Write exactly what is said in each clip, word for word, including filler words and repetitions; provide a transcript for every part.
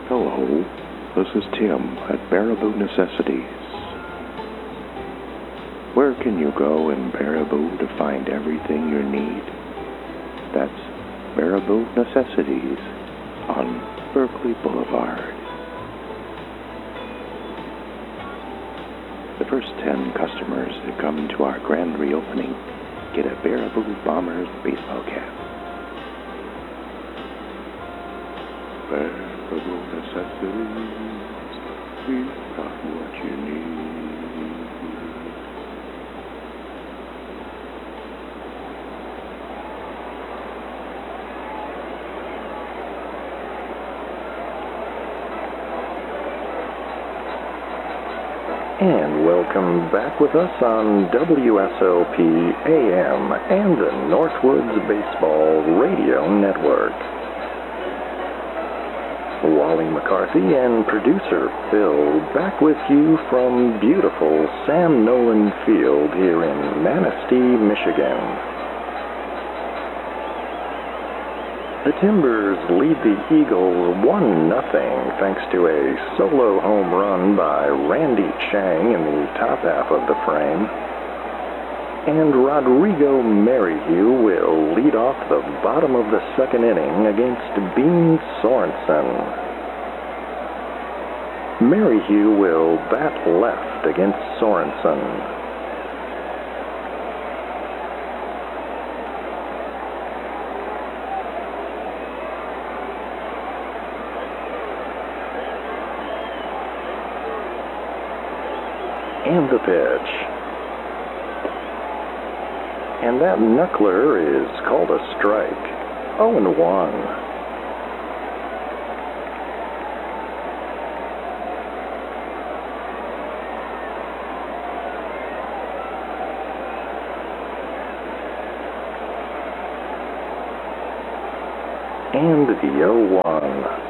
Hello, this is Tim at Baraboo Necessities. Where can you go in Baraboo to find everything you need? That's Baraboo Necessities on Berkeley Boulevard. The first ten customers that come to our grand reopening get a Baraboo Bombers baseball cap. Baraboo Necessities, we've got what you need. And welcome back with us on W S L P A M and the Northwoods Baseball Radio Network. Wally McCarthy and producer Phil back with you from beautiful Sam Nolan Field here in Manistee, Michigan. The Timbers lead the Eagles one nothing thanks to a solo home run by Randy Chang in the top half of the frame. And Rodrigo Merrihew will lead off the bottom of the second inning against Bean Sorensen. Merrihew will bat left against Sorensen. And the pitch. And that knuckler is called a strike. oh and one. And the oh one.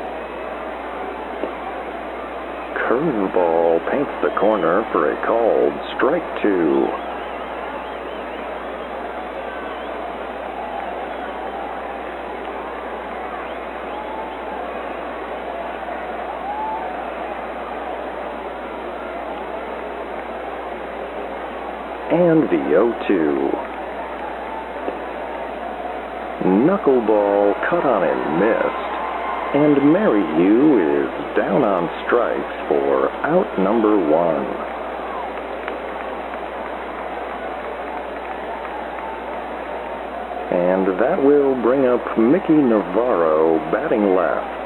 Curveball paints the corner for a called strike two. And the oh two. Knuckleball cut on and missed. And Merrihew is down on strikes for out number one. And that will bring up Mickey Navarro batting left.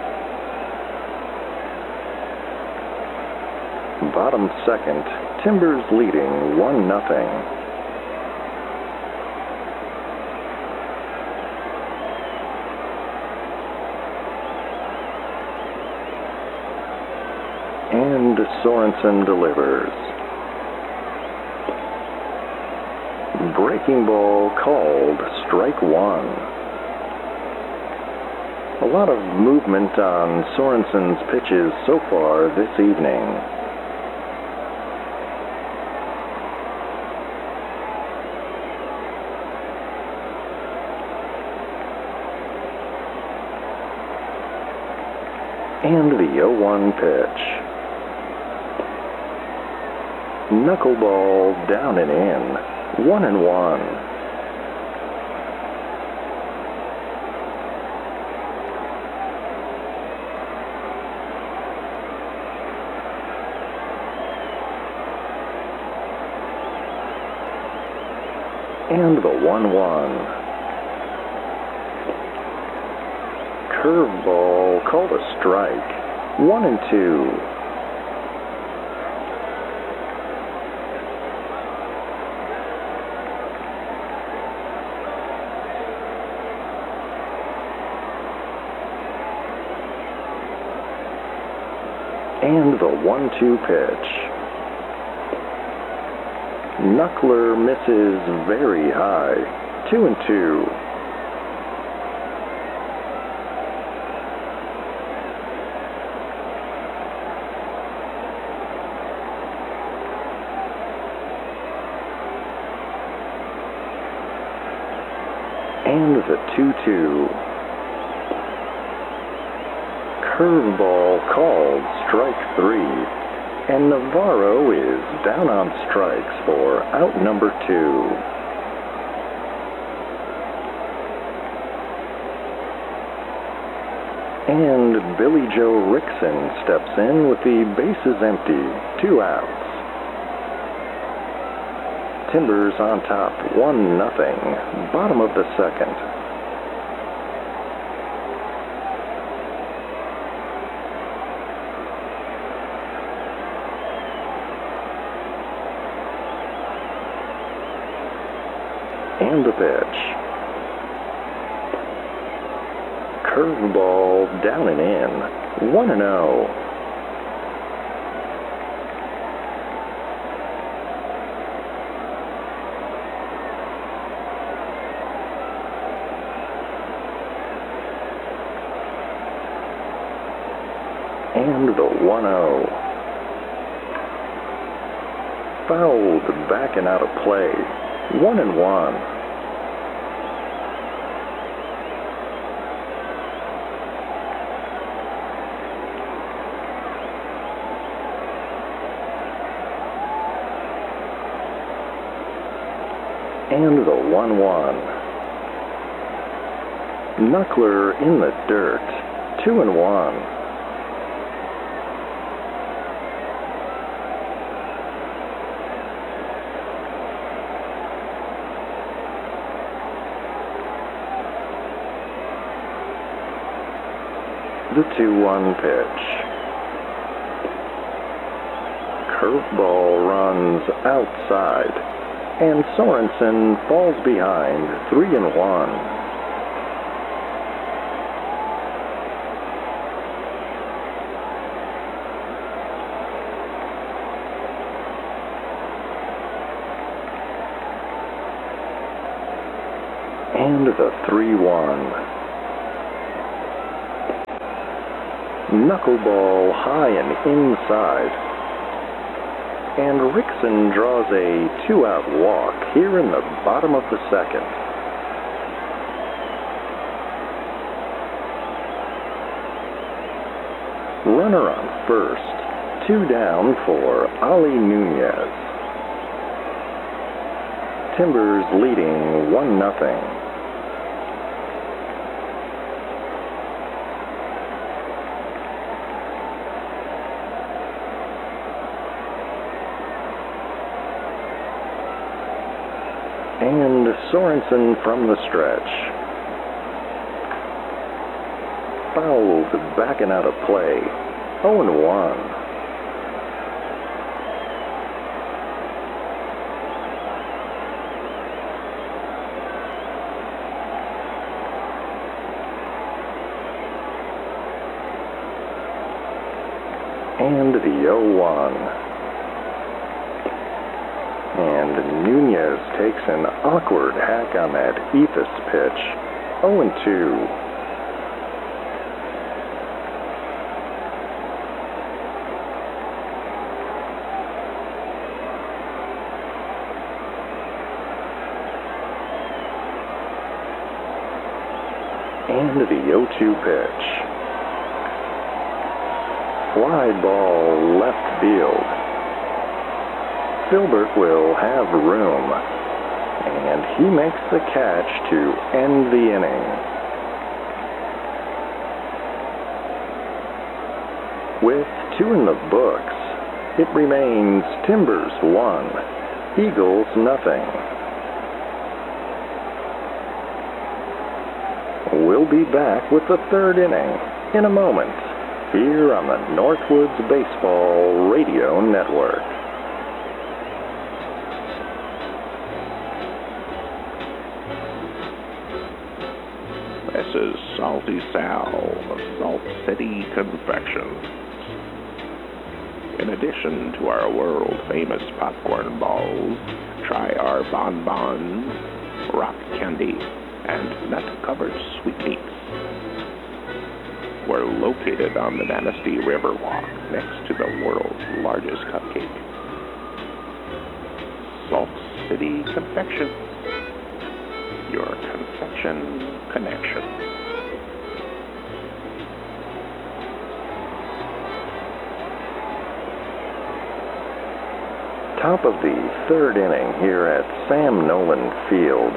Bottom second, Timbers leading one nothing. And Sorensen delivers. Breaking ball called strike one. A lot of movement on Sorensen's pitches so far this evening. And the oh one pitch. Knuckleball down and in, one and one. And the one one. Curveball called a strike, one and two. And the one two pitch. Knuckler misses very high. Two and two. And the two two. curveball called strike three, and Navarro is down on strikes for out number two. And Billy Joe Rickson steps in with the bases empty, two outs. Timbers on top, one nothing, bottom of the second. And the pitch. Curveball down and in, one and oh. And the one oh. Fouled back and out of play, one and one. And the one one. Knuckler in the dirt, two and one. The two one pitch. Curveball runs outside. And Sorensen falls behind, three and one. And the three one. Knuckleball high and inside. And Rickson draws a two-out walk here in the bottom of the second. Runner on first, two down for Ali Nunez. Timbers leading one nothing. And Sorensen from the stretch. Fouled back and out of play. oh and one. And the oh one. And Nunez takes an awkward hack on that Ephus pitch. oh and two. And the oh two pitch. Fly ball left field. Filbert will have room, and he makes the catch to end the inning. With two in the books, it remains Timbers one, Eagles nothing. We'll be back with the third inning in a moment here on the Northwoods Baseball Radio Network. This is Salty Sal of Salt City Confections. In addition to our world-famous popcorn balls, try our bonbons, rock candy, and nut-covered sweetmeats. We're located on the Manistee River Walk next to the world's largest cupcake. Salt City Confections. Your confection connection. Top of the third inning here at Sam Nolan Field.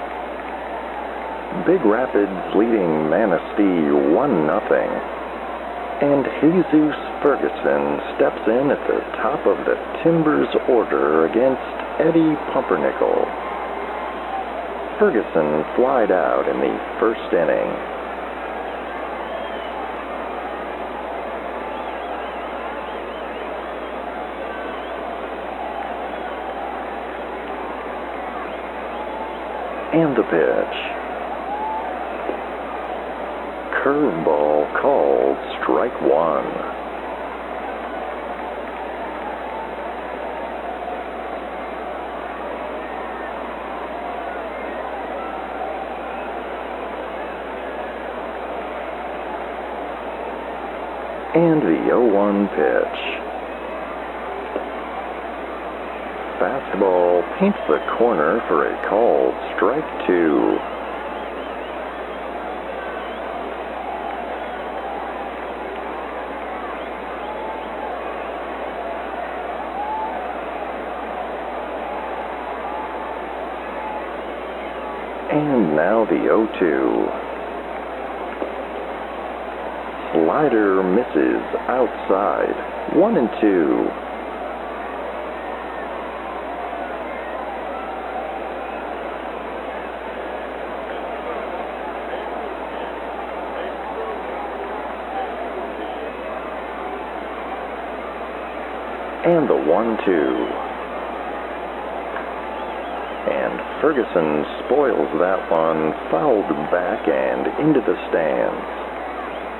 Big Rapids leading Manistee one nothing. And Jesus Ferguson steps in at the top of the Timbers order against Eddie Pumpernickel. Ferguson flied out in the first inning. And the pitch. Curveball called strike one. And the oh one pitch. Fastball paints the corner for a called strike two. And now the oh two. Slider misses outside. One and two. And the one two. And Ferguson spoils that one, fouled back and into the stands.